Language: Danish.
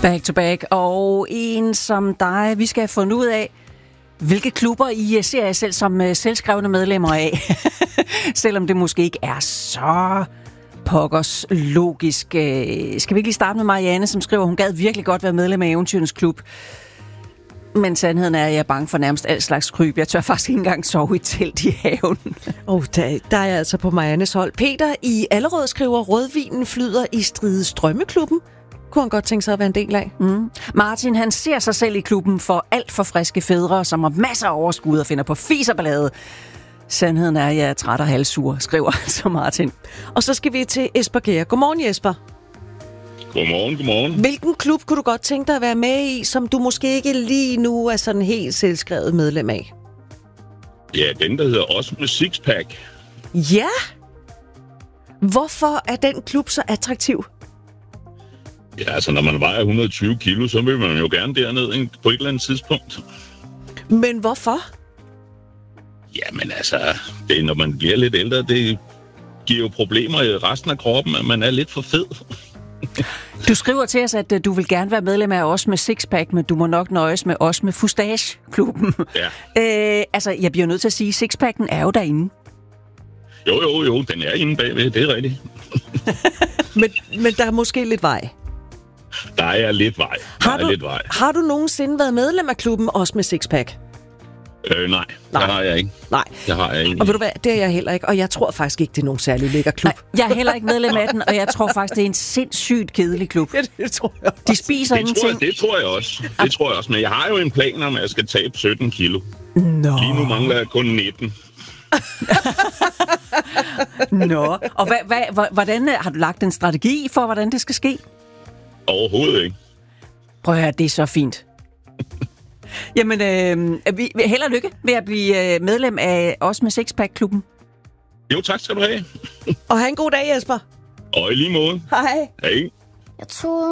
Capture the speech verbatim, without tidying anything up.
Back to back. Og en som dig, vi skal have fundet ud af, hvilke klubber I ser jer selv som uh, selvskrevne medlemmer af. Selvom det måske ikke er så pokkers logisk. Uh, skal vi ikke lige starte med Marianne, som skriver, hun gad virkelig godt være medlem af Eventyrens Klub. Men sandheden er, at jeg er bange for nærmest al slags kryb. Jeg tør faktisk ikke engang sove i telt i haven. Oh, der, der er jeg altså på Mariannes hold. Peter i Allerød skriver, rødvinen flyder i Stride Strømmeklubben. Kunne han godt tænke sig at være en del af. Mm. Martin, han ser sig selv i klubben for alt for friske fædre, som har masser af overskud og finder på fis og ballade. Sandheden er, at jeg er træt og halvsur, skriver altså Martin. Og så skal vi til Jesper Gere. Godmorgen, Jesper. Godmorgen, godmorgen. Hvilken klub kunne du godt tænke dig at være med i, som du måske ikke lige nu er sådan helt selvskrevet medlem af? Ja, den der hedder også med Sixpack. Ja? Hvorfor er den klub så attraktiv? Ja, altså når man vejer et hundrede og tyve kilo, så vil man jo gerne derned på et eller andet tidspunkt. Men hvorfor? Jamen altså, det, når man bliver lidt ældre, det giver jo problemer i resten af kroppen, at man er lidt for fed. Du skriver til os, at du vil gerne være medlem af os med Sixpack, men du må nok nøjes med os med Fustache-klubben. Ja. Øh, altså, jeg bliver nødt til at sige, at Sixpacken er jo derinde. Jo, jo, jo, den er inde bagved, det er rigtigt. men, men der er måske lidt vej. Der er lidt vej. Der har, du, er lidt vej. har du nogensinde været medlem af klubben, også med Sixpack? Øh, nej, nej, det har jeg ikke. Nej. Det har jeg ikke. Og ved du hvad, det er jeg heller ikke, og jeg tror faktisk ikke, det er nogen særlig lækker klub. Nej, jeg er heller ikke medlem af den, og jeg tror faktisk, det er en sindssygt kedelig klub. Ja, det tror jeg også. De spiser det ingenting. Tror jeg, det tror jeg også. Det tror jeg også, men jeg har jo en plan om, at jeg skal tabe sytten kilo. Nå. Lige nu mangler jeg kun nitten. Nå, og hvad, hvad, hvordan har du lagt en strategi for, hvordan det skal ske? Overhovedet ikke. Prøv at høre, det er så fint. Jamen, øh, vi, held og lykke med at blive medlem af os med Sixpack-klubben. Jo, tak skal du have. Og have en god dag, Jesper. Og i lige måde. Hej. Hej. Jeg troede